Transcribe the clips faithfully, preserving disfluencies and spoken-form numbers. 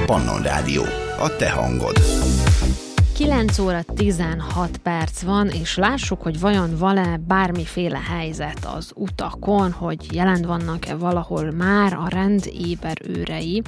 Pannon Rádió, a te hangod. kilenc óra tizenhat perc van, és lássuk, hogy vajon van-e bármiféle helyzet az utakon, hogy jelen vannak-e valahol már a rend éberőrei.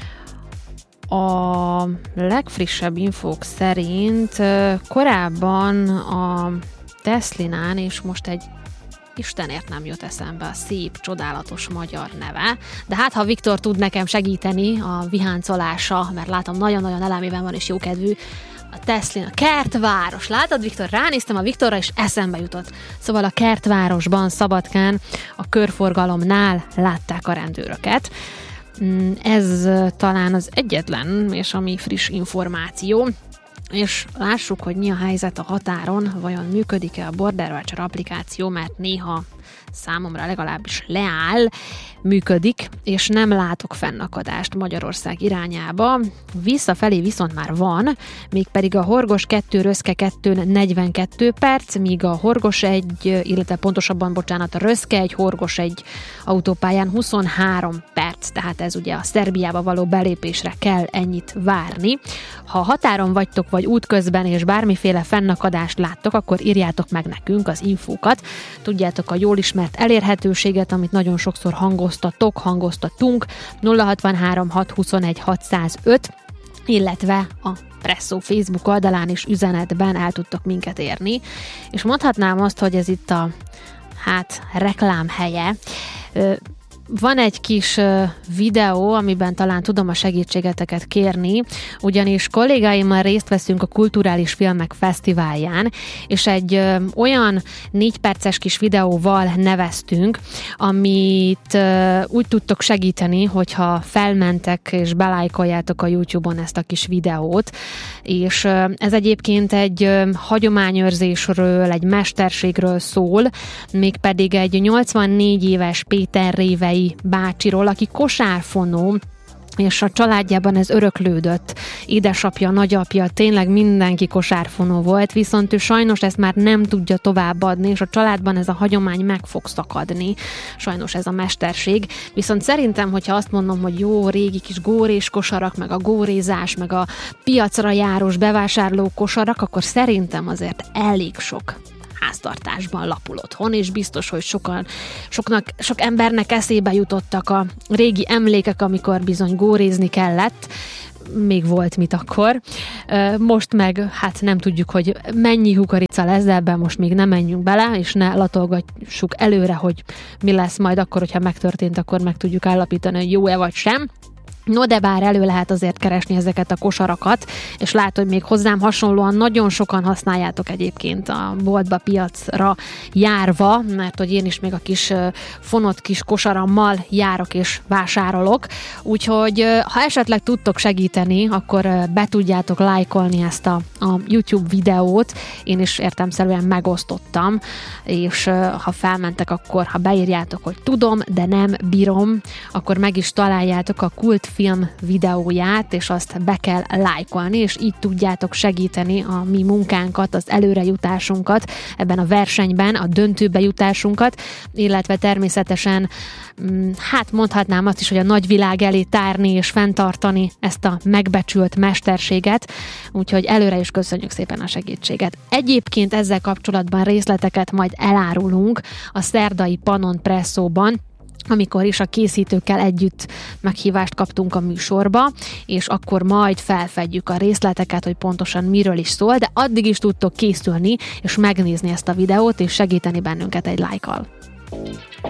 A legfrissebb infók szerint korábban a Teslinán, és most egy Istenért nem jut eszembe a szép, csodálatos magyar neve, de hát ha Viktor tud nekem segíteni a viháncolása, mert látom nagyon-nagyon elemében van és jókedvű, a Teslin, a Kertváros. Látod, Viktor? Ránéztem a Viktorra, és eszembe jutott. Szóval a Kertvárosban, Szabadkán, a körforgalomnál látták a rendőröket. Ez talán az egyetlen, és ami friss információ, és lássuk, hogy mi a helyzet a határon, vajon működik-e a Border Watcher applikáció, mert néha számomra legalábbis leáll, működik, és nem látok fennakadást Magyarország irányába. Visszafelé viszont már van, mégpedig a Horgos kettő, Röszke kettő negyvenkettő perc, míg a Horgos egy, illetve pontosabban, bocsánat, a Röszke egy, Horgos egy autópályán huszonhárom perc, tehát ez ugye a Szerbiába való belépésre kell ennyit várni. Ha határon vagytok, vagy útközben, és bármiféle fennakadást láttok, akkor írjátok meg nekünk az infókat. Tudjátok a jól ismert elérhetőséget, amit nagyon sokszor hangoztatok, hangoztatunk, nulla hatvanhárom hat huszonegy hatszázöt, illetve a Presszó Facebook oldalán is üzenetben el tudtok minket érni. És mondhatnám azt, hogy ez itt a hát reklám helye. Van egy kis videó, amiben talán tudom a segítségeteket kérni, ugyanis kollégáimmal részt veszünk a Kulturális Filmek Fesztiválján, és egy ö, olyan négy perces kis videóval neveztünk, amit ö, úgy tudtok segíteni, hogyha felmentek és belájkoljátok a YouTube-on ezt a kis videót, és ö, ez egyébként egy ö, hagyományőrzésről, egy mesterségről szól, mégpedig egy nyolcvannégy éves Péter Révei bácsiról, aki kosárfonó, és a családjában ez öröklődött. Édesapja, nagyapja, tényleg mindenki kosárfonó volt, viszont ő sajnos ezt már nem tudja továbbadni, és a családban ez a hagyomány meg fog szakadni. Sajnos ez a mesterség. Viszont szerintem, hogyha azt mondom, hogy jó, régi kis górés kosarak, meg a górézás, meg a piacra járós bevásárló kosarak, akkor szerintem azért elég sok háztartásban lapul otthon, és biztos, hogy sokan, soknak, sok embernek eszébe jutottak a régi emlékek, amikor bizony górézni kellett, még volt mit akkor. Most meg, hát nem tudjuk, hogy mennyi kukorica lesz, de ebben most még nem menjünk bele, és ne latolgassuk előre, hogy mi lesz majd akkor, hogyha megtörtént, akkor meg tudjuk állapítani, hogy jó-e vagy sem. No, de bár elő lehet azért keresni ezeket a kosarakat, és látod, hogy még hozzám hasonlóan nagyon sokan használjátok egyébként a boltba, piacra járva, mert hogy én is még a kis fonott kis kosarammal járok és vásárolok, úgyhogy ha esetleg tudtok segíteni, akkor be tudjátok lájkolni ezt a, a YouTube videót, én is értelemszerűen megosztottam, és ha felmentek, akkor ha beírjátok, hogy tudom, de nem bírom, akkor meg is találjátok a Kult Film videóját, és azt be kell lájkolni, és így tudjátok segíteni a mi munkánkat, az előrejutásunkat ebben a versenyben, a döntőbe jutásunkat, illetve természetesen hát mondhatnám azt is, hogy a nagyvilág elé tárni és fenntartani ezt a megbecsült mesterséget, úgyhogy előre is köszönjük szépen a segítséget. Egyébként ezzel kapcsolatban részleteket majd elárulunk a szerdai Pannon Presszóban, amikor is a készítőkkel együtt meghívást kaptunk a műsorba, és akkor majd felfedjük a részleteket, hogy pontosan miről is szól, de addig is tudtok készülni, és megnézni ezt a videót, és segíteni bennünket egy lájkkal.